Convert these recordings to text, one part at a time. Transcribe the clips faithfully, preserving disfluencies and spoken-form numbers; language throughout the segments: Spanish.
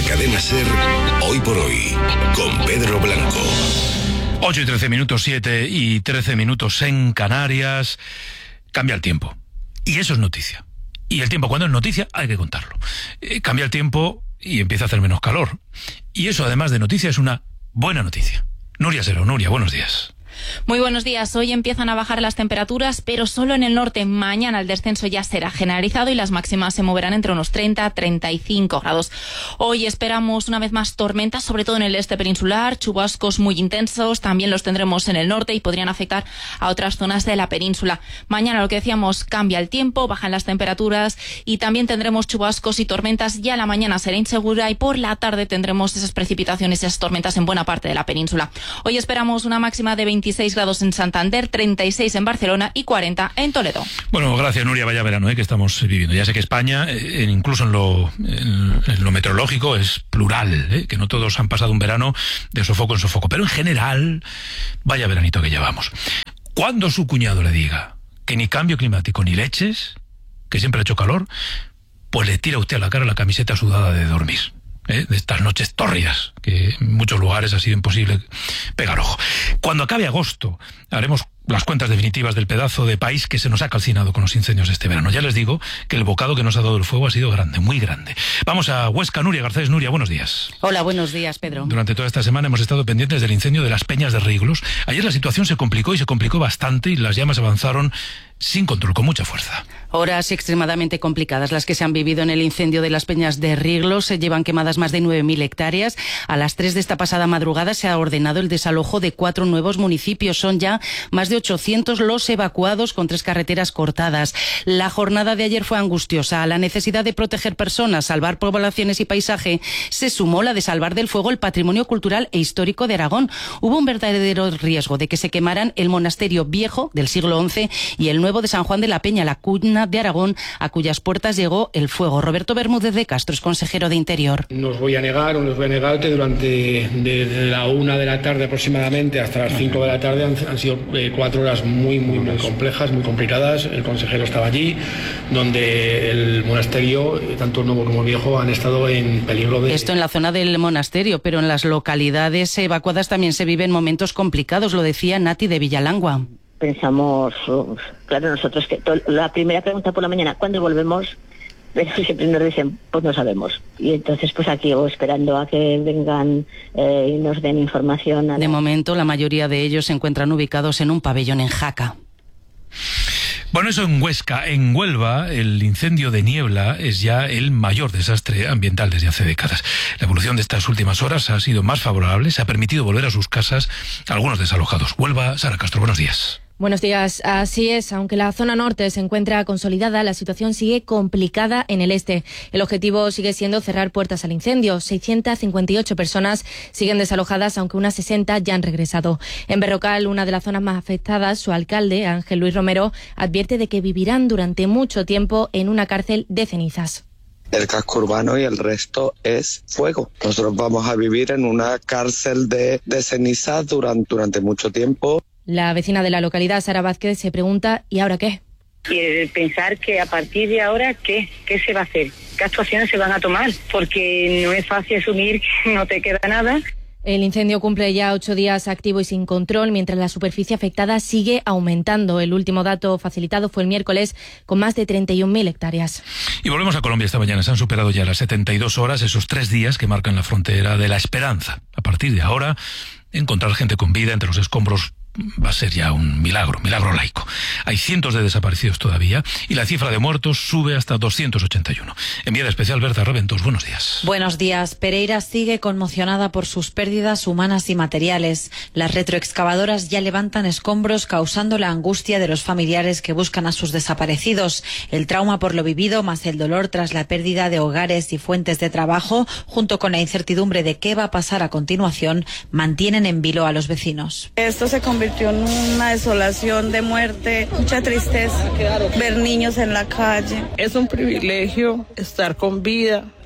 Cadena SER, Hoy por Hoy, con Pedro Blanco. ocho y trece minutos, siete y trece minutos en Canarias. Cambia el tiempo. Y eso es noticia. Y el tiempo, cuando es noticia, hay que contarlo. Eh, cambia el tiempo y empieza a hacer menos calor. Y eso, además de noticia, es una buena noticia. Nuria Sero. Nuria, buenos días. Muy buenos días. Hoy empiezan a bajar las temperaturas, pero solo en el norte. Mañana el descenso ya será generalizado y las máximas se moverán entre unos treinta a treinta y cinco grados. Hoy esperamos una vez más tormentas, sobre todo en el este peninsular, chubascos muy intensos, también los tendremos en el norte y podrían afectar a otras zonas de la península. Mañana, lo que decíamos, cambia el tiempo, bajan las temperaturas y también tendremos chubascos y tormentas. Ya la mañana será insegura y por la tarde tendremos esas precipitaciones y esas tormentas en buena parte de la península. Hoy esperamos una máxima de veintiséis grados en Santander, treinta y seis en Barcelona y cuarenta en Toledo. Bueno, gracias, Nuria. Vaya verano, ¿eh?, que estamos viviendo. Ya sé que España, eh, incluso en lo, en, en lo meteorológico, es plural, ¿eh?, que no todos han pasado un verano de sofoco en sofoco, pero en general, vaya veranito que llevamos. Cuando su cuñado le diga que ni cambio climático ni leches, que siempre ha hecho calor, pues le tira usted a la cara la camiseta sudada de dormir. ¿Eh? De estas noches tórridas, que en muchos lugares ha sido imposible pegar ojo. Cuando acabe agosto, haremos las cuentas definitivas del pedazo de país que se nos ha calcinado con los incendios este verano. Ya les digo que el bocado que nos ha dado el fuego ha sido grande, muy grande. Vamos a Huesca. Nuria Garcés. Nuria, buenos días. Hola, buenos días, Pedro. Durante toda esta semana hemos estado pendientes del incendio de las Peñas de Riglos. Ayer la situación se complicó y se complicó bastante y las llamas avanzaron sin control, con mucha fuerza. Horas extremadamente complicadas las que se han vivido en el incendio de las Peñas de Riglos. Se llevan quemadas más de nueve mil hectáreas. A las tres de esta pasada madrugada se ha ordenado el desalojo de cuatro nuevos municipios. Son ya más de ochocientos los evacuados, con tres carreteras cortadas. La jornada de ayer fue angustiosa. A la necesidad de proteger personas, salvar poblaciones y paisaje, se sumó la de salvar del fuego el patrimonio cultural e histórico de Aragón. Hubo un verdadero riesgo de que se quemaran el monasterio viejo del siglo once y el nuevo de San Juan de la Peña, la cuna de Aragón, a cuyas puertas llegó el fuego. Roberto Bermúdez de Castro es consejero de Interior. No os voy a negar, o no os voy a negar que durante desde la una de la tarde aproximadamente hasta las cinco de la tarde han, han sido eh, cuatro horas muy, muy, muy complejas, muy complicadas. El consejero estaba allí, donde el monasterio, tanto el nuevo como el viejo, han estado en peligro de... Esto en la zona del monasterio, pero en las localidades evacuadas también se viven momentos complicados, lo decía Nati de Villalangua. Pensamos, uh, claro, nosotros que to- la primera pregunta por la mañana, ¿cuándo volvemos? Pero siempre nos dicen, pues no sabemos. Y entonces pues aquí o esperando a que vengan eh, y nos den información. A la... De momento la mayoría de ellos se encuentran ubicados en un pabellón en Jaca. Bueno, eso en Huesca. En Huelva, el incendio de Niebla es ya el mayor desastre ambiental desde hace décadas. La evolución de estas últimas horas ha sido más favorable, se ha permitido volver a sus casas a algunos desalojados. Huelva, Sara Castro, buenos días. Buenos días. Así es, aunque la zona norte se encuentra consolidada, la situación sigue complicada en el este. El objetivo sigue siendo cerrar puertas al incendio. seiscientas cincuenta y ocho personas siguen desalojadas, aunque unas sesenta ya han regresado. En Berrocal, una de las zonas más afectadas, su alcalde, Ángel Luis Romero, advierte de que vivirán durante mucho tiempo en una cárcel de cenizas. El casco urbano y el resto es fuego. Nosotros vamos a vivir en una cárcel de, de cenizas durante, durante mucho tiempo. La vecina de la localidad, Sara Vázquez, se pregunta ¿y ahora qué? Y pensar que a partir de ahora, ¿qué? ¿Qué se va a hacer? ¿Qué actuaciones se van a tomar? Porque no es fácil asumir que no te queda nada. El incendio cumple ya ocho días activo y sin control, mientras la superficie afectada sigue aumentando. El último dato facilitado fue el miércoles, con más de treinta y un mil hectáreas. Y volvemos a Colombia esta mañana. Se han superado ya las setenta y dos horas, esos tres días que marcan la frontera de la esperanza. A partir de ahora, encontrar gente con vida entre los escombros va a ser ya un milagro, milagro laico. Hay cientos de desaparecidos todavía y la cifra de muertos sube hasta doscientos ochenta y uno. Enviada especial Berta Reventos, buenos días. Buenos días. Pereira sigue conmocionada por sus pérdidas humanas y materiales. Las retroexcavadoras ya levantan escombros, causando la angustia de los familiares que buscan a sus desaparecidos. El trauma por lo vivido, más el dolor tras la pérdida de hogares y fuentes de trabajo, junto con la incertidumbre de qué va a pasar a continuación, mantienen en vilo a los vecinos. Esto se convirtió en una desolación de muerte, mucha tristeza, ver niños en la calle. Es un privilegio estar con vida.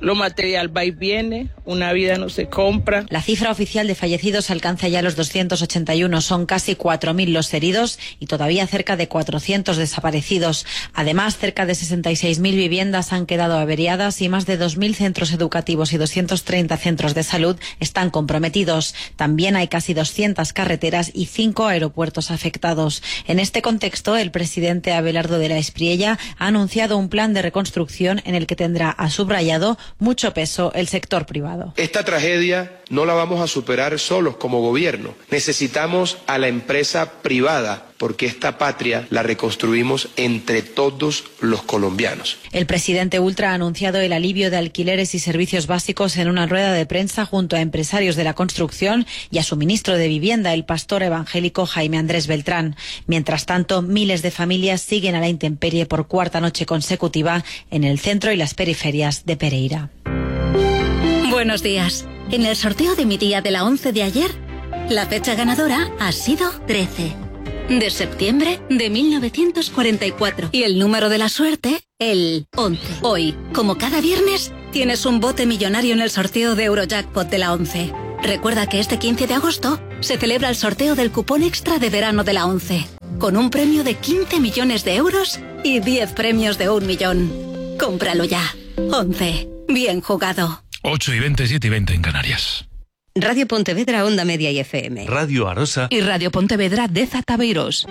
lo material va y viene, una vida no se compra. La cifra oficial de fallecidos alcanza ya los doscientos ochenta y uno, son casi cuatro mil los heridos y todavía cerca de cuatrocientos desaparecidos. Además, cerca de sesenta y seis mil viviendas han quedado averiadas y más de dos mil centros educativos y doscientos treinta centros de salud están comprometidos. También hay casi doscientas carreteras y cinco aeropuertos afectados. En este contexto, el presidente Abelardo de la Espriella ha anunciado un plan de reconstrucción en el que tendrá, ha subrayado, mucho peso el sector privado. Esta tragedia no la vamos a superar solos como gobierno. Necesitamos a la empresa privada porque esta patria la reconstruimos entre todos los colombianos. El presidente Ultra ha anunciado el alivio de alquileres y servicios básicos en una rueda de prensa junto a empresarios de la construcción y a su ministro de Vivienda, el pastor evangélico Jaime Andrés Beltrán. Mientras tanto, miles de familias siguen a la intemperie por cuarta noche consecutiva en el centro y las periferias de Pereira. Buenos días. En el sorteo de mi día de la once de ayer, la fecha ganadora ha sido trece. De septiembre de mil novecientos cuarenta y cuatro. Y el número de la suerte, el once. Hoy, como cada viernes, tienes un bote millonario en el sorteo de Eurojackpot de la once. Recuerda que este quince de agosto se celebra el sorteo del cupón extra de verano de la once, con un premio de quince millones de euros y diez premios de un millón. Cómpralo ya. once. Bien jugado. ocho y veinte, siete y veinte en Canarias. Radio Pontevedra, Onda Media y F M. Radio Arosa. Y Radio Pontevedra, Deza Tabeiros.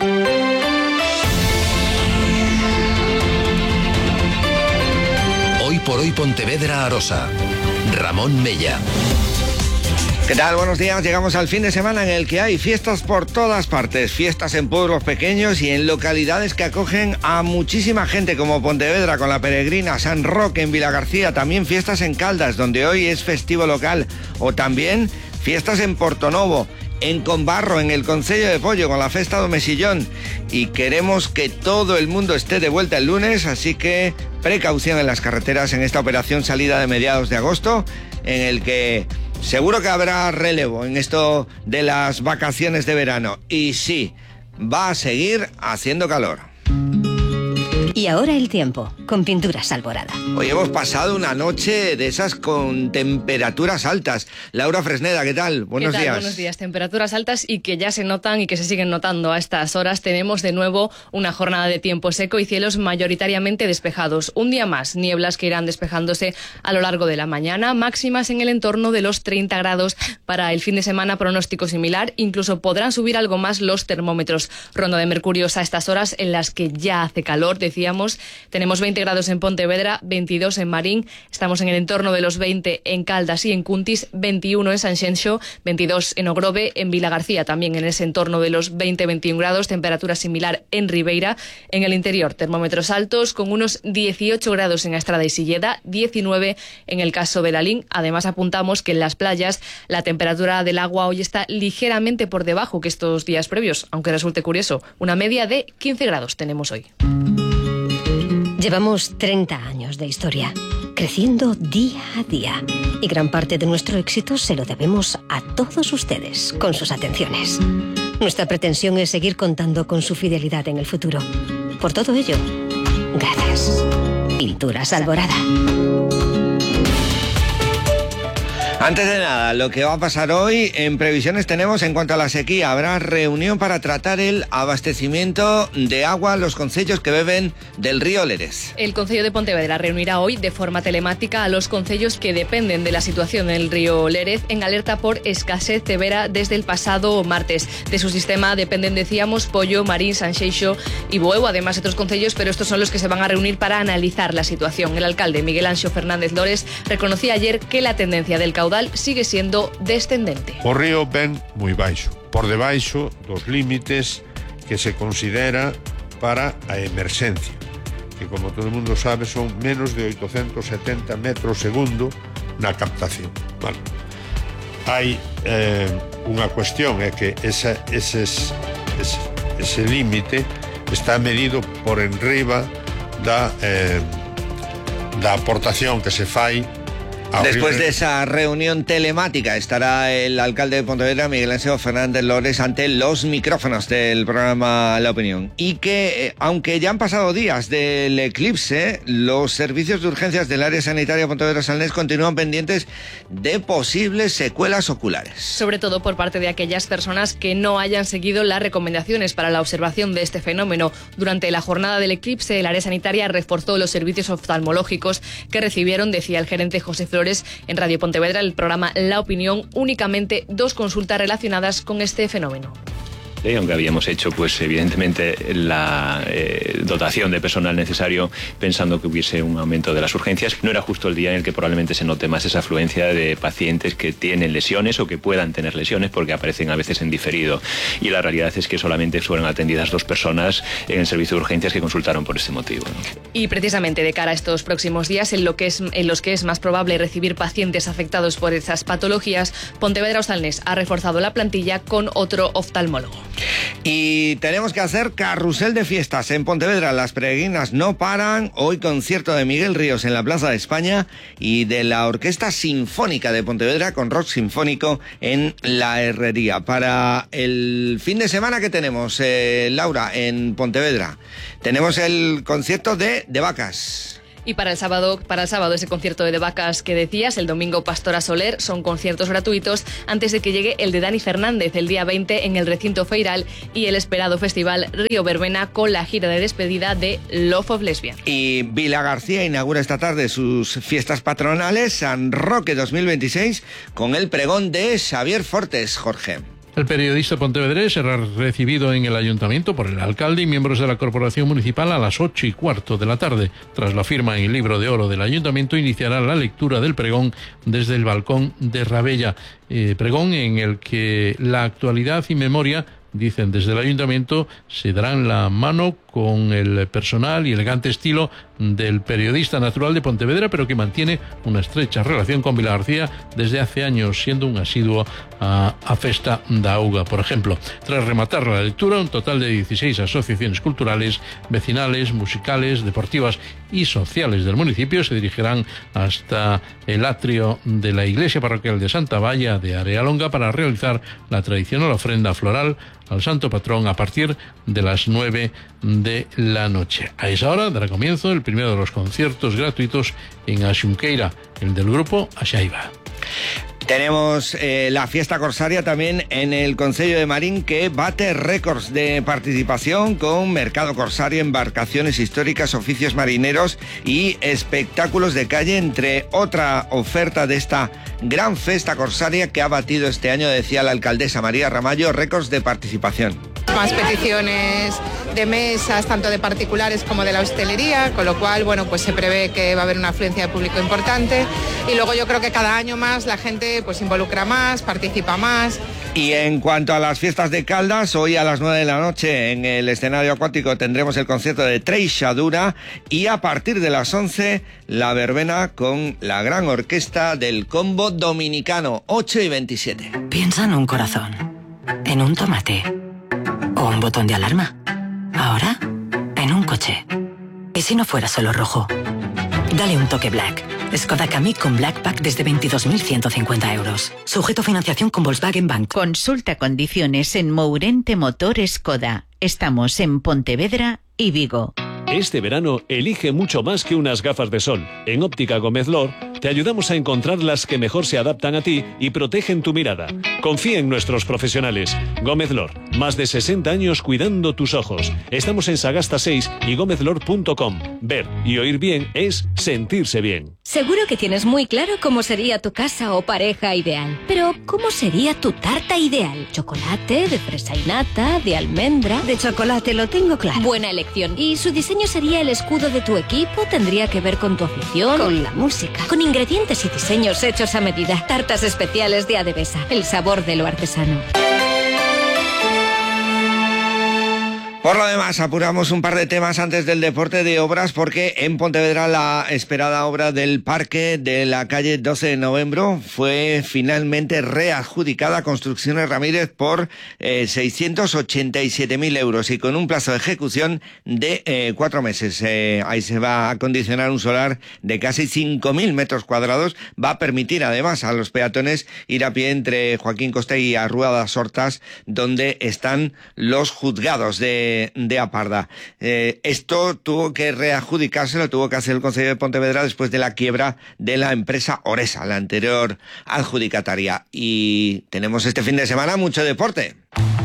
Hoy por hoy Pontevedra Arosa. Ramón Mella. ¿Qué tal? Buenos días. Llegamos al fin de semana en el que hay fiestas por todas partes. Fiestas en pueblos pequeños y en localidades que acogen a muchísima gente como Pontevedra con la Peregrina, San Roque en Vilagarcía, también fiestas en Caldas, donde hoy es festivo local, o también fiestas en Portonovo, en Conbarro, en el Concello de Pollo, con la Festa do Mesillón. Y queremos que todo el mundo esté de vuelta el lunes, así que precaución en las carreteras en esta operación salida de mediados de agosto, en el que seguro que habrá relevo en esto de las vacaciones de verano. Y sí, va a seguir haciendo calor. Y ahora el tiempo, con Pinturas Alborada. Hoy hemos pasado una noche de esas con temperaturas altas. Laura Fresneda, ¿qué tal? Buenos ¿Qué tal? días. Buenos días. Temperaturas altas y que ya se notan y que se siguen notando a estas horas. Tenemos de nuevo una jornada de tiempo seco y cielos mayoritariamente despejados. Un día más, nieblas que irán despejándose a lo largo de la mañana. Máximas en el entorno de los treinta grados para el fin de semana, pronóstico similar. Incluso podrán subir algo más los termómetros. Ronda de mercurios a estas horas en las que ya hace calor, decía. Tenemos veinte grados en Pontevedra, veintidós en Marín, estamos en el entorno de los veinte en Caldas y en Cuntis, veintiuno en Sanxenxo, veintidós en Ogrove, en Vilagarcía también en ese entorno de los veinte a veintiún grados, temperatura similar en Ribeira. En el interior, termómetros altos con unos dieciocho grados en Estrada y Silleda, diecinueve en el caso de Lalín. Además apuntamos que en las playas la temperatura del agua hoy está ligeramente por debajo que estos días previos, aunque resulte curioso, una media de quince grados tenemos hoy. Llevamos treinta años de historia, creciendo día a día. Y gran parte de nuestro éxito se lo debemos a todos ustedes, con sus atenciones. Nuestra pretensión es seguir contando con su fidelidad en el futuro. Por todo ello, gracias. Pinturas Alborada. Antes de nada, lo que va a pasar hoy, en previsiones tenemos en cuanto a la sequía, habrá reunión para tratar el abastecimiento de agua a los concellos que beben del río Lérez. El Concello de Pontevedra reunirá hoy de forma telemática a los concellos que dependen de la situación del río Lérez en alerta por escasez severa desde el pasado martes. De su sistema dependen, decíamos, Pollo, Marín, Sanxenxo y Bueu, además otros concellos, pero estos son los que se van a reunir para analizar la situación. El alcalde Miguel Anxo Fernández Lores reconocía ayer que la tendencia del caudal sigue siendo descendente. O río ven moi baixo, por debaixo dos límites que se considera para a emerxencia, que como todo o mundo sabe son menos de oitocentos setenta metros segundo na captación. Vale. Hai eh, unha cuestión, é que esa, eses, ese, ese límite está medido por enriba da, eh, da aportación que se fai Después de esa reunión telemática estará el alcalde de Pontevedra, Miguel Ángel Fernández Lores, ante los micrófonos del programa La Opinión. Y que, eh, aunque ya han pasado días del eclipse, los servicios de urgencias del área sanitaria Pontevedra-Salnés continúan pendientes de posibles secuelas oculares. Sobre todo por parte de aquellas personas que no hayan seguido las recomendaciones para la observación de este fenómeno. Durante la jornada del eclipse, el área sanitaria reforzó los servicios oftalmológicos que recibieron, decía el gerente José Flores, en Radio Pontevedra, el programa La Opinión, únicamente dos consultas relacionadas con este fenómeno. Eh, aunque habíamos hecho, pues evidentemente, la eh, dotación de personal necesario pensando que hubiese un aumento de las urgencias, no era justo el día en el que probablemente se note más esa afluencia de pacientes que tienen lesiones o que puedan tener lesiones, porque aparecen a veces en diferido. Y la realidad es que solamente fueron atendidas dos personas en el servicio de urgencias que consultaron por este motivo, ¿no? Y precisamente de cara a estos próximos días, en, lo que es, en los que es más probable recibir pacientes afectados por esas patologías, Pontevedra-Salnés ha reforzado la plantilla con otro oftalmólogo. Y tenemos que hacer carrusel de fiestas en Pontevedra. Las peregrinas no paran. Hoy concierto de Miguel Ríos en la Plaza de España y de la Orquesta Sinfónica de Pontevedra con rock sinfónico en la Herrería. Para el fin de semana que tenemos, eh, Laura, en Pontevedra, tenemos el concierto de De Vacas. Y para el sábado, para el sábado ese concierto de De Vacas que decías, el domingo Pastora Soler, son conciertos gratuitos antes de que llegue el de Dani Fernández el día veinte en el recinto Feiral y el esperado festival Río Verbena con la gira de despedida de Love of Lesbian. Y Vila García inaugura esta tarde sus fiestas patronales San Roque dos mil veintiséis con el pregón de Xavier Fortes, Jorge. El periodista pontevedrés será recibido en el ayuntamiento por el alcalde y miembros de la corporación municipal a las ocho y cuarto de la tarde. Tras la firma en el libro de oro del ayuntamiento, iniciará la lectura del pregón desde el balcón de Rabella. Eh, pregón en el que la actualidad y memoria, dicen desde el ayuntamiento, se darán la mano con el personal y elegante estilo del periodista natural de Pontevedra, pero que mantiene una estrecha relación con Vila García desde hace años, siendo un asiduo a, a Festa da Auga, por ejemplo. Tras rematar la lectura, un total de dieciséis asociaciones culturales, vecinales, musicales, deportivas y sociales del municipio se dirigirán hasta el atrio de la iglesia parroquial de Santa Valla de Arealonga para realizar la tradicional ofrenda floral al santo patrón a partir de las nueve de la noche. A esa hora dará comienzo el primero de los conciertos gratuitos en Axunqueira, el del grupo Axaiba. Tenemos eh, la fiesta corsaria también en el Concello de Marín, que bate récords de participación con mercado corsario, embarcaciones históricas, oficios marineros y espectáculos de calle, entre otra oferta de esta gran fiesta corsaria que ha batido este año, decía la alcaldesa María Ramallo, récords de participación. Más peticiones de mesas, tanto de particulares como de la hostelería, con lo cual, bueno, pues se prevé que va a haber una afluencia de público importante y luego yo creo que cada año más la gente pues involucra más, participa más. Y en cuanto a las fiestas de Caldas, hoy a las nueve de la noche en el escenario acuático tendremos el concierto de Treixadura y a partir de las once la verbena con la gran orquesta del Combo Dominicano, ocho y veintisiete. Piensa en un corazón, en un tomate o un botón de alarma. Ahora, en un coche. ¿Y si no fuera solo rojo? Dale un toque Black. Skoda Kamiq con Black Pack desde veintidós mil ciento cincuenta euros. Sujeto a financiación con Volkswagen Bank. Consulta condiciones en Mourente Motor Skoda. Estamos en Pontevedra y Vigo. Este verano elige mucho más que unas gafas de sol. En Óptica Gómez Lor te ayudamos a encontrar las que mejor se adaptan a ti y protegen tu mirada. Confía en nuestros profesionales. Gómez Lor, más de sesenta años cuidando tus ojos. Estamos en Sagasta seis y gómez lor punto com. Ver y oír bien es sentirse bien. Seguro que tienes muy claro cómo sería tu casa o pareja ideal. Pero, ¿cómo sería tu tarta ideal? ¿Chocolate, de fresa y nata, de almendra? De chocolate, lo tengo claro. Buena elección. ¿Y su diseño sería el escudo de tu equipo? ¿Tendría que ver con tu afición? Con la música. Con ingredientes y diseños hechos a medida. Tartas especiales de Adevesa. El sabor de lo artesano. Por lo demás, apuramos un par de temas antes del deporte de obras, porque en Pontevedra la esperada obra del parque de la calle doce de noviembre fue finalmente readjudicada a Construcciones Ramírez por eh, seiscientos ochenta y siete mil euros y con un plazo de ejecución de eh, cuatro meses. Eh, ahí se va a acondicionar un solar de casi cinco mil metros cuadrados. Va a permitir además a los peatones ir a pie entre Joaquín Costa y Arrúa das Hortas, donde están los juzgados de de Aparda. Eh, esto tuvo que readjudicarse, lo tuvo que hacer el Concello de Pontevedra después de la quiebra de la empresa Oresa, la anterior adjudicataria. Y tenemos este fin de semana mucho deporte.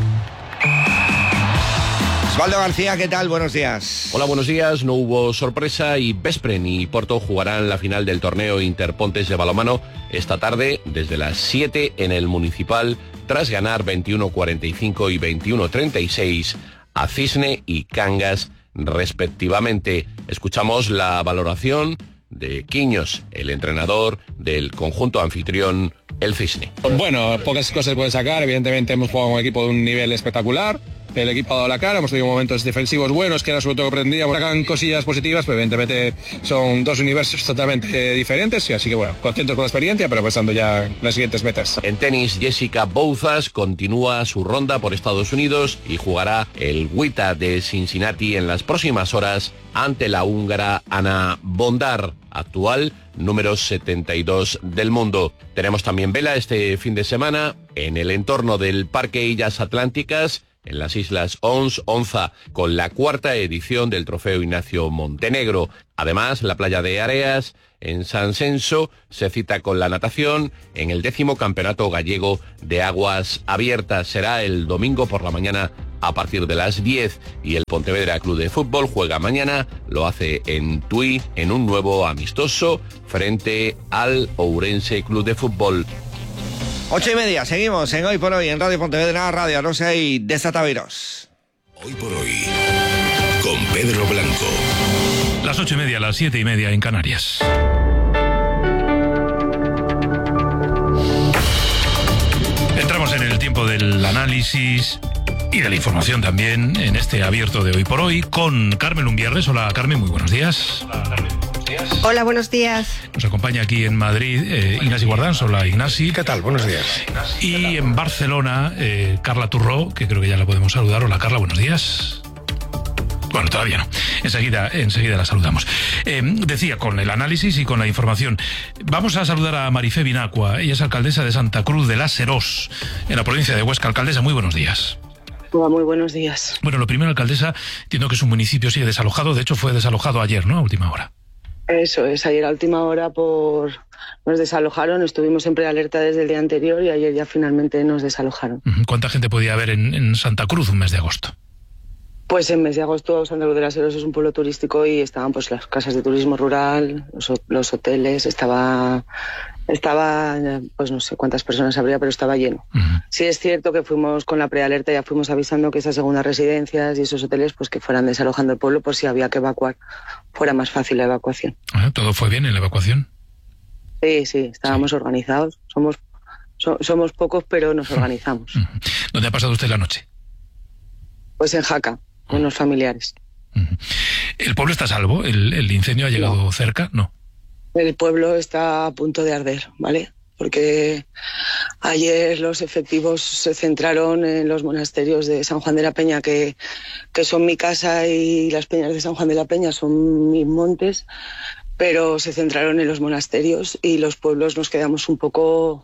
Osvaldo García, ¿qué tal? Buenos días. Hola, buenos días. No hubo sorpresa y Veszprém y Porto jugarán la final del torneo Interpontes de balonmano esta tarde desde las siete en el Municipal, tras ganar veintiuno cuarenta y cinco y veintiuno treinta y seis a Cisne y Cangas respectivamente. Escuchamos la valoración de Quiños, el entrenador del conjunto anfitrión, el Cisne. Bueno, pocas cosas puede sacar. Evidentemente hemos jugado con un equipo de un nivel espectacular. El equipo ha dado la cara, hemos tenido momentos defensivos buenos, que era sobre todo que aprendíamos. Sacan cosillas positivas, pero evidentemente son dos universos totalmente diferentes, y así que bueno, contentos con la experiencia, pero pensando ya en las siguientes metas. En tenis, Jessica Bouzas continúa su ronda por Estados Unidos y jugará el WTA de Cincinnati en las próximas horas ante la húngara Ana Bondar, actual número setenta y dos del mundo. Tenemos también vela este fin de semana en el entorno del Parque Illas Atlánticas, en las Islas Ons, Onza, con la cuarta edición del Trofeo Ignacio Montenegro. Además, la playa de Areas, en San Censo, se cita con la natación en el décimo Campeonato Gallego de Aguas Abiertas. Será el domingo por la mañana a partir de las diez, y el Pontevedra Club de Fútbol juega mañana, lo hace en Tui, en un nuevo amistoso frente al Ourense Club de Fútbol. Ocho y media, seguimos en Hoy por Hoy en Radio Pontevedra, Radio Arosa y Desataviros. Hoy por Hoy, con Pedro Blanco. Las ocho y media, las siete y media en Canarias. Entramos en el tiempo del análisis y de la información también en este abierto de Hoy por Hoy con Carmen Lumbierres. Hola, Carmen, muy buenos días. Hola, Carmen. Hola, buenos días. Nos acompaña aquí en Madrid eh, Ignasi Guardans. Hola, Ignasi. ¿Qué tal? Buenos días. Y en Barcelona, eh, Carla Turró, que creo que ya la podemos saludar. Hola, Carla, buenos días. Bueno, todavía no. Enseguida, enseguida la saludamos. Eh, decía, con el análisis y con la información. Vamos a saludar a Marifé Binacua. Ella es alcaldesa de Santa Cruz de la Serós, en la provincia de Huesca. Alcaldesa, muy buenos días. Hola, muy buenos días. Bueno, lo primero, alcaldesa, entiendo que su municipio sigue desalojado. De hecho, fue desalojado ayer, ¿no? A última hora. Eso es, ayer a última hora por nos desalojaron, estuvimos siempre alerta desde el día anterior y ayer ya finalmente nos desalojaron. ¿Cuánta gente podía haber en, en Santa Cruz un mes de agosto? Pues en mes de agosto Santa Cruz de la Serós es un pueblo turístico y estaban pues las casas de turismo rural, los, los hoteles, estaba, estaba, pues no sé cuántas personas habría, pero estaba lleno. Uh-huh. Sí es cierto que fuimos con la prealerta, ya fuimos avisando que esas segundas residencias y esos hoteles pues que fueran desalojando el pueblo por si había que evacuar, fuera más fácil la evacuación. Uh-huh. ¿Todo fue bien en la evacuación? Sí, sí, estábamos sí. organizados, somos, so, somos pocos pero nos organizamos. Uh-huh. ¿Dónde ha pasado usted la noche? Pues en Jaca. Con los familiares. ¿El pueblo está a salvo? ¿El, el incendio ha llegado no. cerca? No. El pueblo está a punto de arder, ¿vale? Porque ayer los efectivos se centraron en los monasterios de San Juan de la Peña, que, que son mi casa, y las peñas de San Juan de la Peña son mis montes, pero se centraron en los monasterios y los pueblos nos quedamos un poco...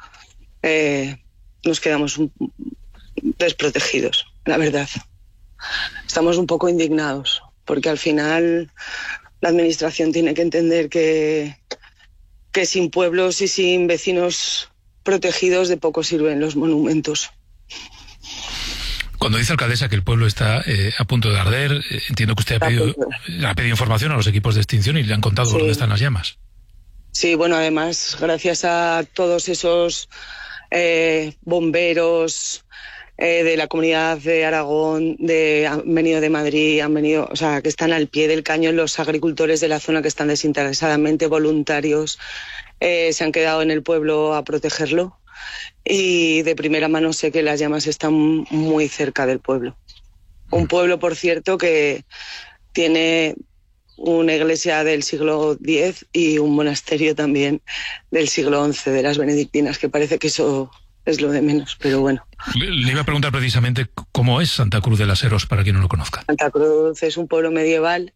Eh, nos quedamos un, desprotegidos, la verdad. Estamos un poco indignados, porque al final la administración tiene que entender que, que sin pueblos y sin vecinos protegidos de poco sirven los monumentos. Cuando dice alcaldesa que el pueblo está eh, a punto de arder, eh, entiendo que usted ha pedido, ha pedido información a los equipos de extinción y le han contado sí. dónde están las llamas. Sí, bueno, además, gracias a todos esos eh, bomberos... Eh, de la comunidad de Aragón, de, han venido de Madrid, han venido, o sea, que están al pie del cañón, los agricultores de la zona que están desinteresadamente voluntarios, eh, se han quedado en el pueblo a protegerlo y de primera mano sé que las llamas están muy cerca del pueblo. Un pueblo, por cierto, que tiene una iglesia del siglo diez y un monasterio también del siglo once, de las benedictinas, que parece que eso es lo de menos, pero bueno. Le iba a preguntar precisamente cómo es Santa Cruz de las Heros, para quien no lo conozca. Santa Cruz es un pueblo medieval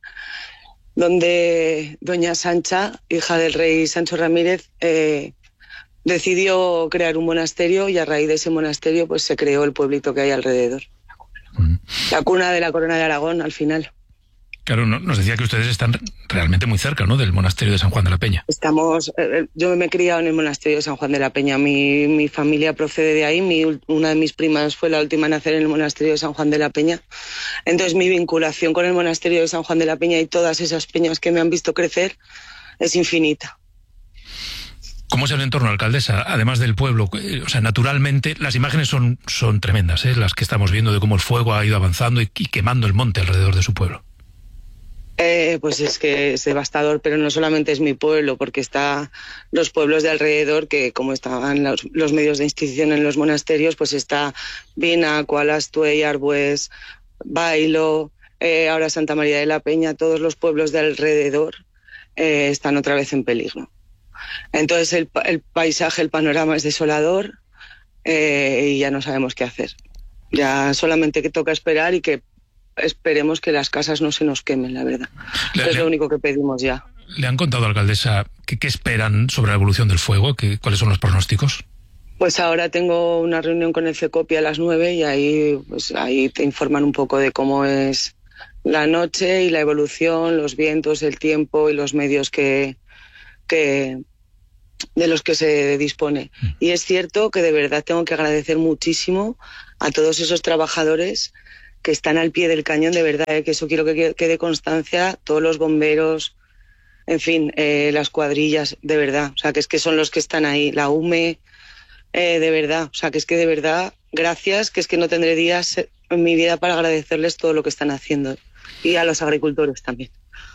donde doña Sancha, hija del rey Sancho Ramírez, eh, decidió crear un monasterio, y a raíz de ese monasterio pues se creó el pueblito que hay alrededor. Mm. La cuna de la corona de Aragón, al final. Claro, nos decía que ustedes están realmente muy cerca, ¿no?, del monasterio de San Juan de la Peña. Estamos, eh, yo me he criado en el monasterio de San Juan de la Peña. Mi, mi familia procede de ahí. Mi, una de mis primas fue la última en nacer en el monasterio de San Juan de la Peña. Entonces mi vinculación con el monasterio de San Juan de la Peña y todas esas peñas que me han visto crecer es infinita. ¿Cómo es el entorno, alcaldesa? Además del pueblo, o sea, naturalmente las imágenes son, son tremendas, ¿eh?, las que estamos viendo de cómo el fuego ha ido avanzando y, y quemando el monte alrededor de su pueblo. Eh, pues es que es devastador, pero no solamente es mi pueblo, porque está los pueblos de alrededor, que como estaban los, los medios de institución en los monasterios, pues está Vina, Cualastue, Arbues, Bailo, eh, ahora Santa María de la Peña. Todos los pueblos de alrededor eh, están otra vez en peligro. Entonces el, el paisaje, el panorama es desolador, eh, y ya no sabemos qué hacer. Ya solamente que toca esperar y que esperemos que las casas no se nos quemen, la verdad. Le, es lo único que pedimos ya. ¿Le han contado, alcaldesa, qué, qué esperan sobre la evolución del fuego? ¿Qué, ¿Cuáles son los pronósticos? Pues ahora tengo una reunión con el CECOPI a las nueve y ahí, pues, ahí te informan un poco de cómo es la noche y la evolución, los vientos, el tiempo y los medios que, que de los que se dispone. Mm. Y es cierto que de verdad tengo que agradecer muchísimo a todos esos trabajadores que están al pie del cañón, de verdad, eh, que eso quiero que quede constancia, todos los bomberos, en fin, eh, las cuadrillas, de verdad, o sea, que es que son los que están ahí, la U M E, eh, de verdad, o sea, que es que de verdad, gracias, que es que no tendré días en mi vida para agradecerles todo lo que están haciendo, y a los agricultores también.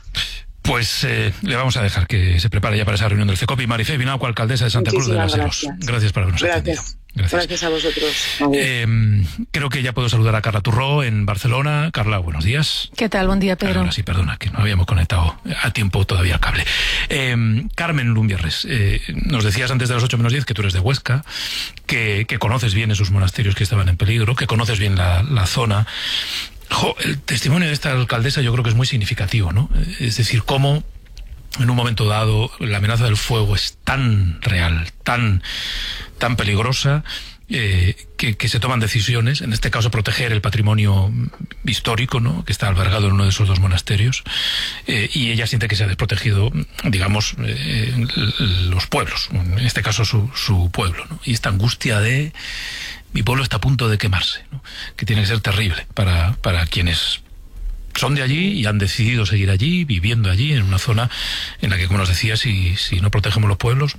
Pues eh, le vamos a dejar que se prepare ya para esa reunión del CECOPI. Marifé Vinagua, alcaldesa de Santa Cruz de las Heros. Gracias por habernos atendido. Gracias. Gracias a vosotros. Eh, creo que ya puedo saludar a Carla Turró en Barcelona. Carla, buenos días. ¿Qué tal? Buen día, Pedro. Ahora sí, perdona, que no habíamos conectado a tiempo todavía el cable. Eh, Carmen Lumbierres, eh, nos decías antes de las ocho menos diez que tú eres de Huesca, que, que conoces bien esos monasterios que estaban en peligro, que conoces bien la, la zona. Jo, el testimonio de esta alcaldesa yo creo que es muy significativo, ¿no? Es decir, cómo en un momento dado la amenaza del fuego es tan real, tan, tan peligrosa, eh, que, que se toman decisiones, en este caso proteger el patrimonio histórico, ¿no?, que está albergado en uno de esos dos monasterios, eh, y ella siente que se ha desprotegido, digamos, eh, los pueblos, en este caso su, su pueblo, ¿no? Y esta angustia de mi pueblo está a punto de quemarse, ¿no?, que tiene que ser terrible para, para quienes son de allí y han decidido seguir allí, viviendo allí, en una zona en la que, como nos decía, si, si no protegemos los pueblos,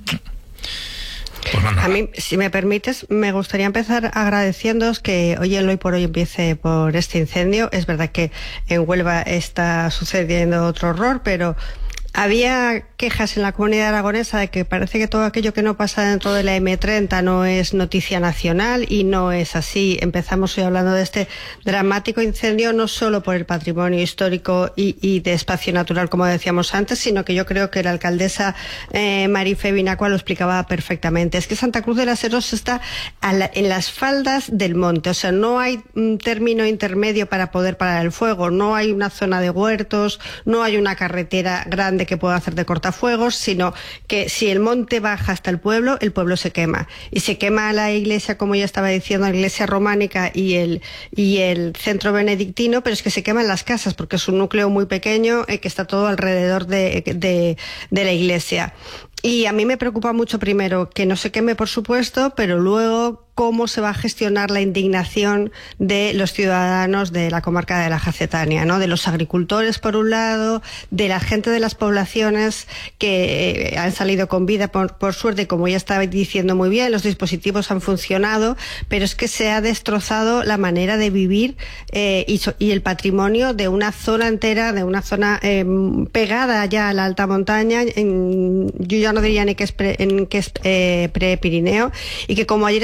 pues no, no. A mí, si me permites, me gustaría empezar agradeciéndoos que hoy el Hoy por Hoy empiece por este incendio. Es verdad que en Huelva está sucediendo otro horror, pero había quejas en la comunidad aragonesa de que parece que todo aquello que no pasa dentro de la eme treinta no es noticia nacional, y no es así. Empezamos hoy hablando de este dramático incendio no solo por el patrimonio histórico y, y de espacio natural, como decíamos antes, sino que yo creo que la alcaldesa eh, Marifé Vinagua lo explicaba perfectamente. Es que Santa Cruz de las Heros está a la, en las faldas del monte, o sea, no hay un término intermedio para poder parar el fuego, no hay una zona de huertos, no hay una carretera grande que pueda hacer de cortafuegos, sino que si el monte baja hasta el pueblo, el pueblo se quema. Y se quema la iglesia, como ya estaba diciendo, la iglesia románica y el, y el centro benedictino, pero es que se queman las casas, porque es un núcleo muy pequeño eh, que está todo alrededor de, de, de la iglesia. Y a mí me preocupa mucho, primero, que no se queme, por supuesto, pero luego cómo se va a gestionar la indignación de los ciudadanos de la comarca de la Jacetania, ¿no? De los agricultores, por un lado, de la gente de las poblaciones que eh, han salido con vida, por, por suerte, como ya estaba diciendo muy bien, los dispositivos han funcionado, pero es que se ha destrozado la manera de vivir eh, y, so, y el patrimonio de una zona entera, de una zona eh, pegada ya a la alta montaña. En, yo ya no diría ni que es pre, en que es eh, pre-Pirineo, y que, como ayer estaba diciendo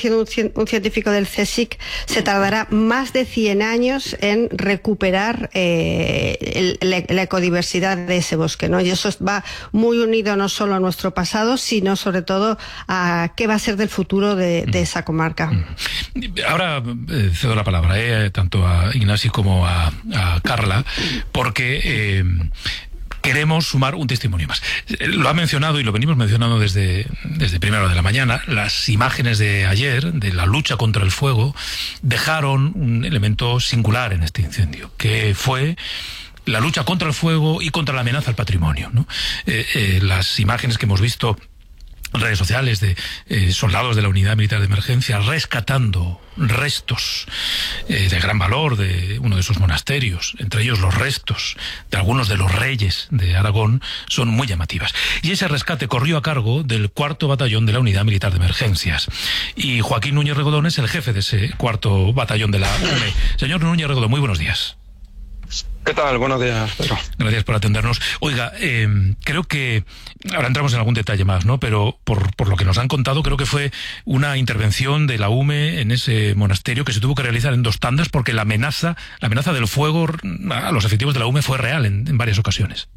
diciendo un, cien, un científico del CSIC, se tardará más de cien años en recuperar eh, el, la, la ecodiversidad de ese bosque, ¿no? Y eso va muy unido no solo a nuestro pasado, sino sobre todo a qué va a ser del futuro de, de esa comarca. Ahora eh, cedo la palabra eh, tanto a Ignasi como a, a Carla, porque eh, queremos sumar un testimonio más. Lo ha mencionado y lo venimos mencionando desde, desde primera hora de la mañana. Las imágenes de ayer, de la lucha contra el fuego, dejaron un elemento singular en este incendio, que fue la lucha contra el fuego y contra la amenaza al patrimonio, ¿no? Eh, eh, las imágenes que hemos visto en redes sociales de eh, soldados de la Unidad Militar de Emergencia rescatando restos eh, de gran valor de uno de esos monasterios, entre ellos los restos de algunos de los reyes de Aragón, son muy llamativas. Y ese rescate corrió a cargo del cuarto batallón de la Unidad Militar de Emergencias. Y Joaquín Núñez Regodón es el jefe de ese cuarto batallón de la U M E. Señor Núñez Regodón, muy buenos días. ¿Qué tal? Buenos días, Pedro. Gracias por atendernos. Oiga, eh, creo que, ahora entramos en algún detalle más, ¿no? Pero por, por lo que nos han contado, creo que fue una intervención de la U M E en ese monasterio que se tuvo que realizar en dos tandas porque la amenaza, la amenaza del fuego a los efectivos de la U M E fue real en, en varias ocasiones.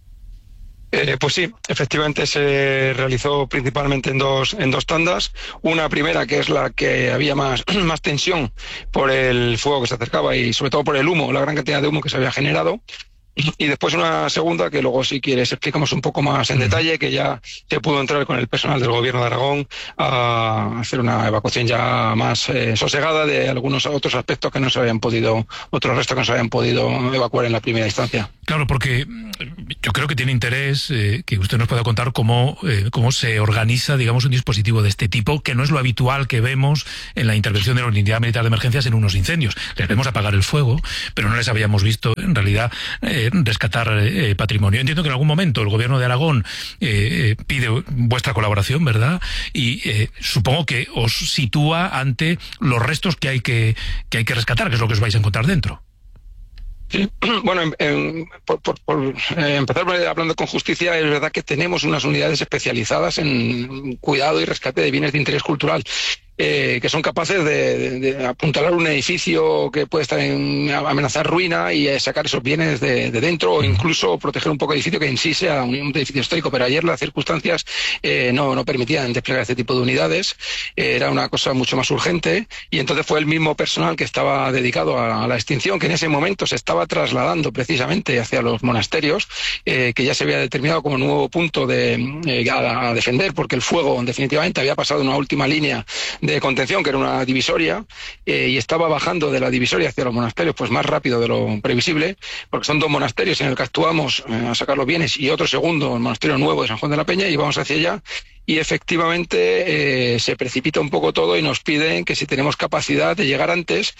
Eh, pues sí, efectivamente se realizó principalmente en dos en dos tandas. Una primera, que es la que había más, más tensión por el fuego que se acercaba y sobre todo por el humo, la gran cantidad de humo que se había generado. Y después una segunda, que luego si quieres explicamos un poco más en detalle, que ya se pudo entrar con el personal del Gobierno de Aragón a hacer una evacuación ya más eh, sosegada de algunos otros aspectos que no se habían podido, otros restos que no se habían podido evacuar en la primera instancia. Claro, porque yo creo que tiene interés eh, que usted nos pueda contar cómo, eh, cómo se organiza, digamos, un dispositivo de este tipo, que no es lo habitual que vemos en la intervención de la Unidad Militar de Emergencias en unos incendios. Les vemos apagar el fuego, pero no les habíamos visto, en realidad, eh, rescatar eh, patrimonio. Entiendo que en algún momento el Gobierno de Aragón eh, eh, pide vuestra colaboración, ¿verdad? Y eh, supongo que os sitúa ante los restos que hay que, que hay que rescatar, que es lo que os vais a encontrar dentro. Sí. Bueno, en, en, por, por, por eh, empezar hablando con justicia, es verdad que tenemos unas unidades especializadas en cuidado y rescate de bienes de interés cultural. Eh, que son capaces de, de, de apuntalar un edificio que puede estar en amenazar ruina y eh, sacar esos bienes de, de dentro, o incluso proteger un poco el edificio que en sí sea un, un edificio histórico. Pero ayer las circunstancias eh, no, no permitían desplegar este tipo de unidades. Eh, era una cosa mucho más urgente y entonces fue el mismo personal que estaba dedicado a, a la extinción, que en ese momento se estaba trasladando precisamente hacia los monasterios, eh, que ya se había determinado como nuevo punto de, eh, a, a defender, porque el fuego definitivamente había pasado una última línea de contención, que era una divisoria, eh, y estaba bajando de la divisoria hacia los monasterios pues más rápido de lo previsible, porque son dos monasterios en el que actuamos eh, a sacar los bienes, y otro segundo, el monasterio nuevo de San Juan de la Peña, y vamos hacia allá, y efectivamente eh, se precipita un poco todo y nos piden que si tenemos capacidad de llegar antes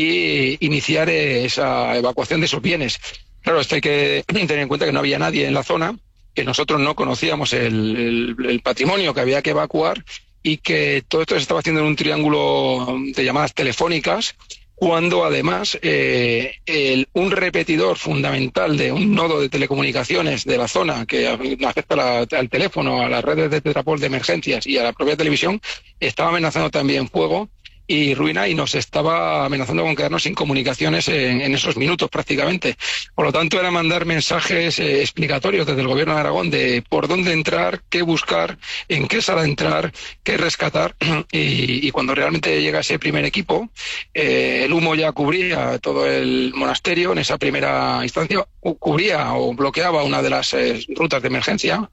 y iniciar eh, esa evacuación de esos bienes. Claro, esto hay que tener en cuenta que no había nadie en la zona, que nosotros no conocíamos el, el, el patrimonio que había que evacuar, y que todo esto se estaba haciendo en un triángulo de llamadas telefónicas, cuando además eh, el, un repetidor fundamental de un nodo de telecomunicaciones de la zona que afecta la, al teléfono, a las redes de Tetrapol de emergencias y a la propia televisión, estaba amenazando también fuego y ruina, y nos estaba amenazando con quedarnos sin comunicaciones en, en esos minutos prácticamente. Por lo tanto, era mandar mensajes eh, explicatorios desde el Gobierno de Aragón de por dónde entrar, qué buscar, en qué sala entrar, qué rescatar, y, y cuando realmente llega ese primer equipo, eh, el humo ya cubría todo el monasterio. En esa primera instancia cubría o bloqueaba una de las eh, rutas de emergencia,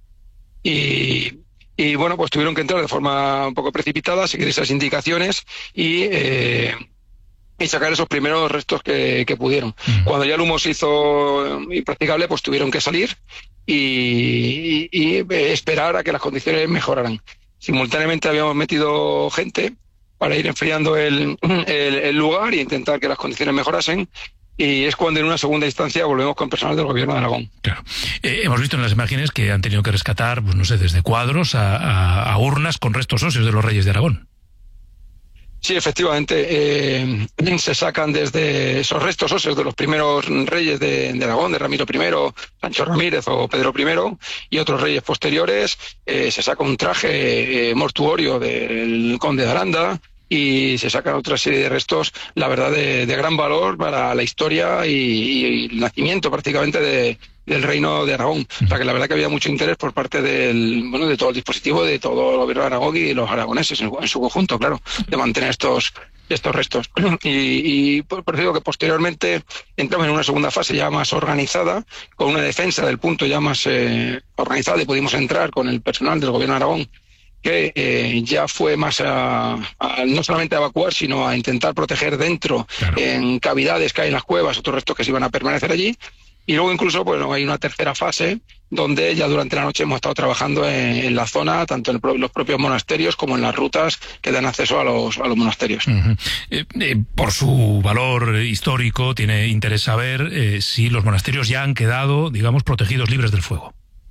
y Y bueno, pues tuvieron que entrar de forma un poco precipitada, seguir esas indicaciones y, eh, y sacar esos primeros restos que, que pudieron. Uh-huh. Cuando ya el humo se hizo impracticable, pues tuvieron que salir y, y, y esperar a que las condiciones mejoraran. Simultáneamente habíamos metido gente para ir enfriando el, el, el lugar e intentar que las condiciones mejorasen. Y es cuando en una segunda instancia volvemos con personal del Gobierno de Aragón. Claro. Eh, hemos visto en las imágenes que han tenido que rescatar, pues no sé, desde cuadros a, a, a urnas con restos óseos de los reyes de Aragón. Sí, efectivamente. Eh, se sacan desde esos restos óseos de los primeros reyes de, de Aragón, de Ramiro primero, Sancho Ramírez o Pedro primero, y otros reyes posteriores. Eh, se saca un traje eh, mortuorio del conde de Aranda. y se sacan otra serie de restos, la verdad, de, de gran valor para la historia y, y el nacimiento prácticamente de, del Reino de Aragón. O sea que la verdad que había mucho interés por parte del, bueno, de todo el dispositivo, de todo el gobierno de Aragón y de los aragoneses en, en su conjunto, claro, de mantener estos estos restos. Y, y por, por eso digo que posteriormente entramos en una segunda fase ya más organizada, con una defensa del punto ya más eh, organizada, y pudimos entrar con el personal del gobierno de Aragón, que eh, ya fue más a, a no solamente a evacuar, sino a intentar proteger dentro, claro, en cavidades que hay en las cuevas, otros restos que se iban a permanecer allí. Y luego incluso, bueno, hay una tercera fase donde ya durante la noche hemos estado trabajando en, en la zona, tanto en el, los propios monasterios como en las rutas que dan acceso a los, a los monasterios. Uh-huh. eh, eh, por su valor histórico, tiene interés saber eh, si los monasterios ya han quedado, digamos, protegidos, libres del fuego.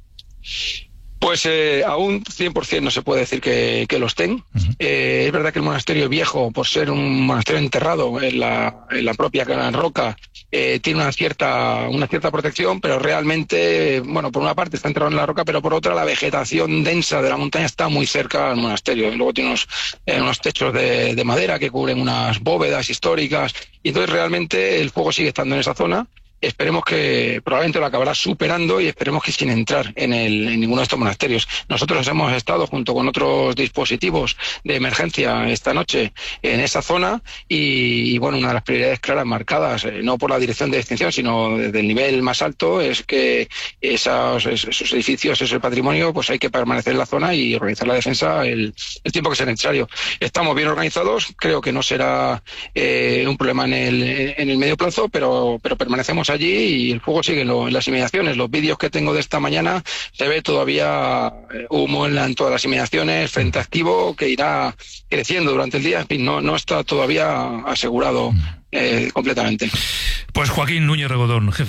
Pues eh, aún cien por ciento no se puede decir que, que lo estén. Uh-huh. Eh, es verdad que el monasterio viejo, por ser un monasterio enterrado en la, en la propia roca, eh, tiene una cierta, una cierta protección, pero realmente, bueno, por una parte está enterrado en la roca, pero por otra la vegetación densa de la montaña está muy cerca al monasterio. Y luego tiene unos, eh, unos techos de, de madera que cubren unas bóvedas históricas, y entonces realmente el fuego sigue estando en esa zona. Esperemos que probablemente lo acabará superando, y esperemos que sin entrar en, el, en ninguno de estos monasterios. Nosotros hemos estado junto con otros dispositivos de emergencia esta noche en esa zona y, y bueno, una de las prioridades claras marcadas, eh, no por la dirección de extinción, sino desde el nivel más alto, es que esos, esos edificios, ese patrimonio, pues hay que permanecer en la zona y organizar la defensa el, el tiempo que sea necesario. Estamos bien organizados, creo que no será eh, un problema en el, en el medio plazo, pero, pero permanecemos allí y el fuego sigue en, lo, en las inmediaciones. Los vídeos que tengo de esta mañana se ve todavía humo en, la, en todas las inmediaciones, frente activo, que irá creciendo durante el día. En fin, no, no está todavía asegurado eh, completamente. Pues Joaquín Núñez Regodón, jefe